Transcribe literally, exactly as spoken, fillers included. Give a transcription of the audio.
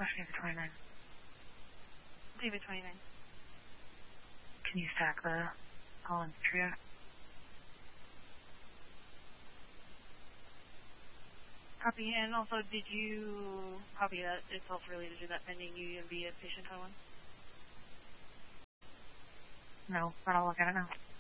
Flash David twenty-nine. David twenty-nine. Can you stack the Collins trio? Copy, and also did you copy that it's also related to that pending U M B at patient one? No, but I'll look at it now.